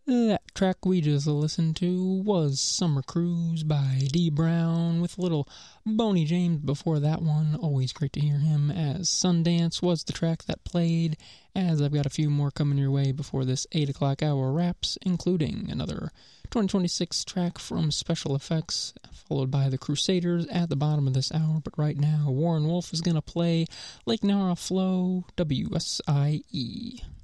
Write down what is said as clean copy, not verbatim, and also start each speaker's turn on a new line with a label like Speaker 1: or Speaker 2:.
Speaker 1: That track we just listened to was Summer Cruise by Dee Brown with a little Boney James before that one. Always great to hear him, as Sundance was the track that played, as I've got a few more coming your way before this 8 o'clock hour wraps, including another 2026 track from Special Effects, followed by the Crusaders at the bottom of this hour. But right now, Warren Wolf is going to play Lake Nara Flow, WSIE.